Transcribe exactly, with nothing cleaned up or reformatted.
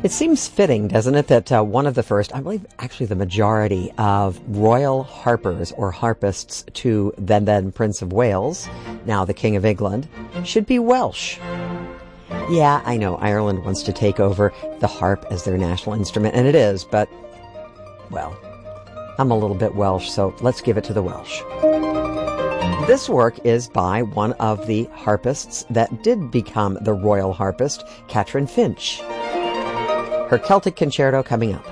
It seems fitting, doesn't it, that uh, one of the first, I believe actually the majority of royal harpers or harpists to then then Prince of Wales, now the King of England, should be Welsh. Yeah, I know Ireland wants to take over the harp as their national instrument, and it is, but, well, I'm a little bit Welsh, so let's give it to the Welsh. This work is by one of the harpists that did become the royal harpist, Catherine Finch. Her Celtic Concerto coming up.